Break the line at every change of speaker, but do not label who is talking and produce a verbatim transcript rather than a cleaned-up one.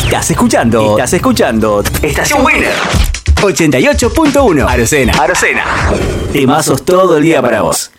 Estás escuchando. Estás escuchando. Estación Winner. ochenta y ocho punto uno. Arocena. Arocena. Temazos todo el día para vos.